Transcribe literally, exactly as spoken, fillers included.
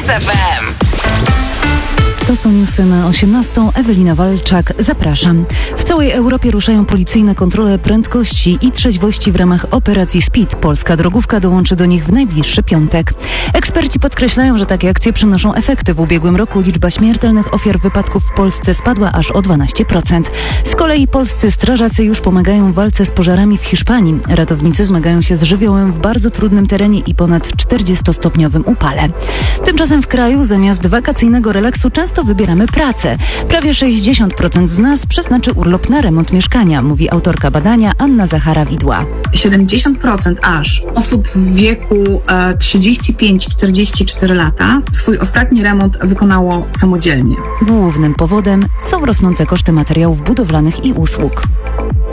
Kiss F M. To są newsy na osiemnastą. Ewelina Walczak, zapraszam. W całej Europie ruszają policyjne kontrole prędkości i trzeźwości w ramach operacji Speed. Polska drogówka dołączy do nich w najbliższy piątek. Eksperci podkreślają, że takie akcje przynoszą efekty. W ubiegłym roku liczba śmiertelnych ofiar wypadków w Polsce spadła aż o dwanaście procent. Z kolei polscy strażacy już pomagają w walce z pożarami w Hiszpanii. Ratownicy zmagają się z żywiołem w bardzo trudnym terenie i ponad czterdziestostopniowym upale. Tymczasem w kraju zamiast wakacyjnego relaksu często wybieramy pracę. Prawie sześćdziesiąt procent z nas przeznaczy urlop na remont mieszkania, mówi autorka badania Anna Zachara-Widła. siedemdziesiąt procent aż osób w wieku e, trzydzieści pięć czterdzieści cztery lata swój ostatni remont wykonało samodzielnie. Głównym powodem są rosnące koszty materiałów budowlanych i usług.